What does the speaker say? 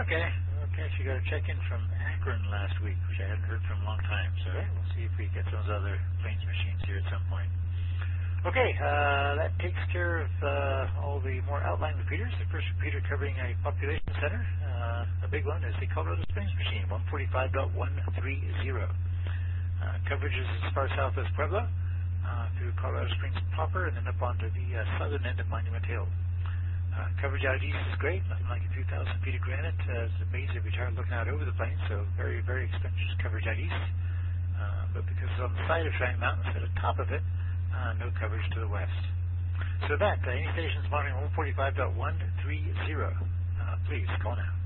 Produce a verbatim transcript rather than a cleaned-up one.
Okay. Okay, she got a check-in from Akron last week, which I hadn't heard from a long time. So Okay. we'll see if we get those other planes machines here at some point. Okay, uh, that takes care of uh, all the more outlying repeaters. The first repeater covering a population center, uh, a big one, is the Colorado Springs machine, one forty-five point one three zero. Uh, coverage is as far south as Pueblo, uh, through Colorado Springs proper, and then up onto the uh, southern end of Monument Hill. Uh, coverage out east is great, nothing like a few thousand feet of granite. Uh, it's amazing if you're tired looking out over the plains, so very, very expensive coverage out east. Uh, but because it's on the side of Giant Mountain instead of top of it, uh, no coverage to the west. So that, uh, any stations monitoring one forty-five point one three zero, uh, please call now.